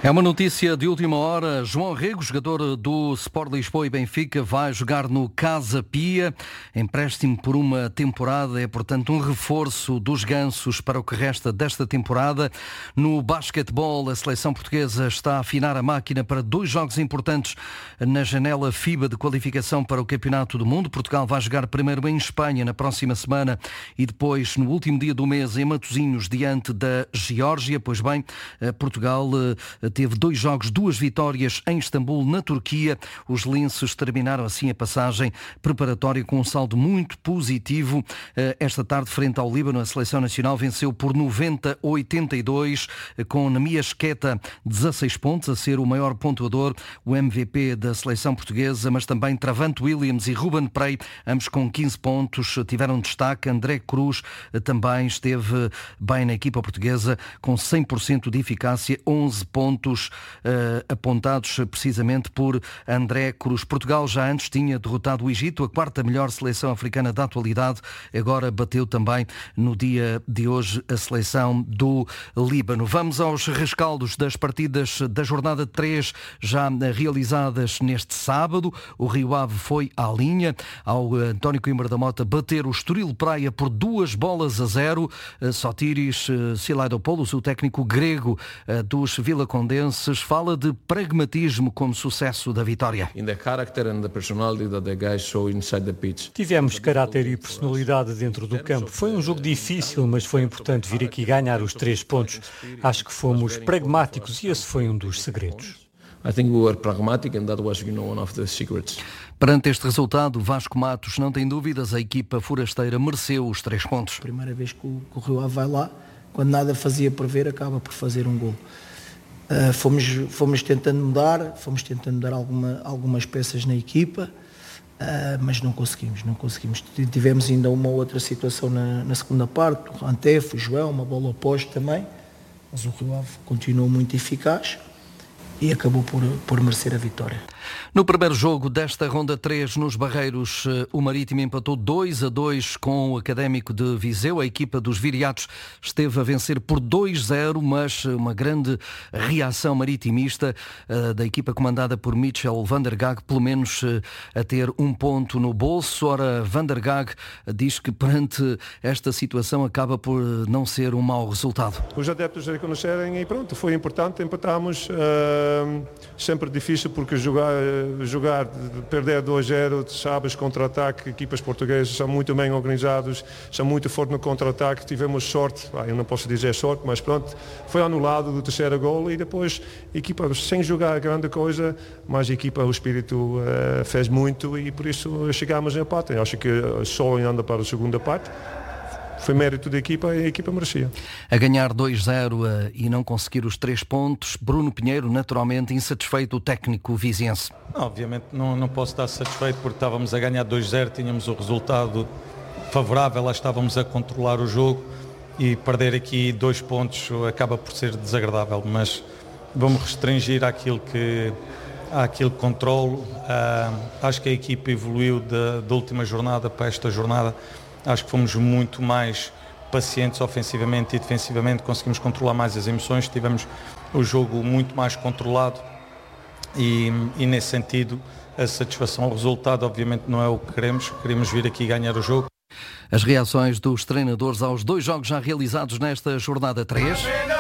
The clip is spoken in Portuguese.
É uma notícia de última hora. João Rego, jogador do Sport Lisboa e Benfica, vai jogar no Casa Pia. Empréstimo por uma temporada, é portanto um reforço dos gansos para o que resta desta temporada. No basquetebol, a seleção portuguesa está a afinar a máquina para 2 jogos importantes na janela FIBA de qualificação para o Campeonato do Mundo. Portugal vai jogar primeiro em Espanha na próxima semana e depois no último dia do mês em Matosinhos diante da Geórgia. Pois bem, Portugal teve 2 jogos, 2 vitórias em Istambul, na Turquia. Os linces terminaram assim a passagem preparatória com um saldo muito positivo. Esta tarde, frente ao Líbano, a seleção nacional venceu por 90-82, com Nemias Queta 16 pontos, a ser o maior pontuador, o MVP da seleção portuguesa, mas também Travante Williams e Ruben Prey, ambos com 15 pontos, tiveram destaque. André Cruz também esteve bem na equipa portuguesa, com 100% de eficácia, 11 pontos apontados precisamente por André Cruz. Portugal já antes tinha derrotado o Egito, a 4ª melhor seleção africana da atualidade, agora bateu também no dia de hoje a seleção do Líbano. Vamos aos rescaldos das partidas da jornada 3 já realizadas neste sábado. O Rio Ave foi à linha ao António Coimbra da Mota bater o Estoril Praia por 2-0. Sotiris Silaidopoulos, o técnico grego dos vilacondenses, fala de pragmatismo como sucesso da vitória. Tivemos caráter e personalidade dentro do campo. Foi um jogo difícil, mas foi importante vir aqui ganhar os 3 pontos. Acho que fomos pragmáticos e esse foi um dos segredos. Perante este resultado, Vasco Matos não tem dúvidas, a equipa forasteira mereceu os 3 pontos. Primeira vez que o Rio Ave vai lá, quando nada fazia prever, acaba por fazer um gol. Fomos tentando mudar algumas peças na equipa, mas não conseguimos. Tivemos ainda uma outra situação na segunda parte, o Rantef, o João, uma bola ao poste também, mas o Rio Ave continuou muito eficaz e acabou por merecer a vitória. No primeiro jogo desta ronda 3 nos Barreiros, o Marítimo empatou 2-2 com o Académico de Viseu. A equipa dos Viriatos esteve a vencer por 2-0, mas uma grande reação maritimista da equipa comandada por Mitchell van der Gaag, pelo menos a ter 1 ponto no bolso. Ora, van der Gaag diz que perante esta situação acaba por não ser um mau resultado. Os adeptos reconhecerem e pronto, foi importante, empatámos. Sempre difícil porque perder 2-0, sabes, contra-ataque, equipas portuguesas são muito bem organizados, são muito fortes no contra-ataque, tivemos sorte, eu não posso dizer sorte, mas pronto, foi anulado do 3º gol e depois a equipa sem jogar grande coisa, mas a equipa, o espírito fez muito e por isso chegámos ao empate. Acho que só anda para a segunda parte. Foi mérito da equipa e a equipa merecia. A ganhar 2-0 e não conseguir os 3 pontos, Bruno Pinheiro, naturalmente insatisfeito, o técnico viziense. Obviamente não posso estar satisfeito porque estávamos a ganhar 2-0, tínhamos o resultado favorável, lá estávamos a controlar o jogo e perder aqui 2 pontos acaba por ser desagradável, mas vamos restringir àquilo que controlo. Acho que a equipa evoluiu da última jornada para esta jornada. Acho que fomos muito mais pacientes ofensivamente e defensivamente, conseguimos controlar mais as emoções, tivemos o jogo muito mais controlado e nesse sentido a satisfação ao resultado obviamente não é o que queremos vir aqui ganhar o jogo. As reações dos treinadores aos 2 jogos já realizados nesta jornada 3.